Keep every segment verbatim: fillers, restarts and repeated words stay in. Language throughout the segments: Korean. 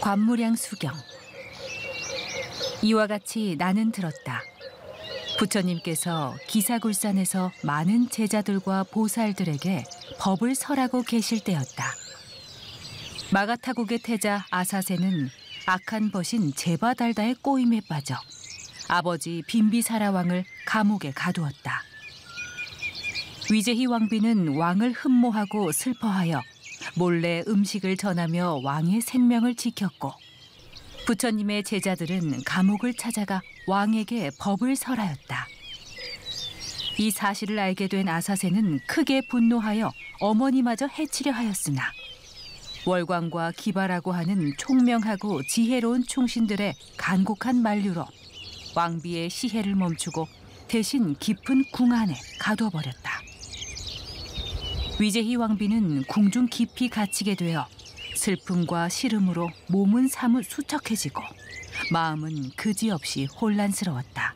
관무량 수경. 이와 같이 나는 들었다. 부처님께서 기사굴산에서 많은 제자들과 보살들에게 법을 설하고 계실 때였다. 마가타국의 태자 아사세는 악한 벗인 제바달다의 꼬임에 빠져 아버지 빈비사라 왕을 감옥에 가두었다. 위제희 왕비는 왕을 흠모하고 슬퍼하여 몰래 음식을 전하며 왕의 생명을 지켰고, 부처님의 제자들은 감옥을 찾아가 왕에게 법을 설하였다. 이 사실을 알게 된 아사세는 크게 분노하여 어머니마저 해치려 하였으나 월광과 기바라고 하는 총명하고 지혜로운 충신들의 간곡한 만류로 왕비의 시해를 멈추고 대신 깊은 궁 안에 가둬버렸다. 위제희 왕비는 궁중 깊이 갇히게 되어 슬픔과 시름으로 몸은 사뭇 수척해지고 마음은 그지없이 혼란스러웠다.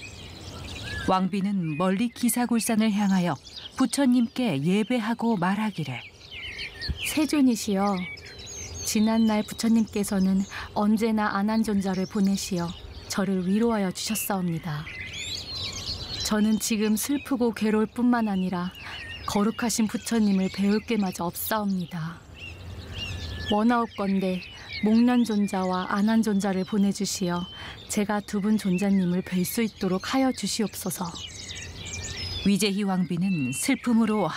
왕비는 멀리 기사굴산을 향하여 부처님께 예배하고 말하기를, 세존이시여, 지난날 부처님께서는 언제나 안한존자를 보내시어 저를 위로하여 주셨사옵니다. 저는 지금 슬프고 괴로울 뿐만 아니라 거룩하신 부처님을 배울 게마저 없사옵니다. 원하옵건대 목련존자와 안한존자를 보내주시어 제가 두 분 존자님을 뵐 수 있도록 하여 주시옵소서. 위제희 왕비는 슬픔으로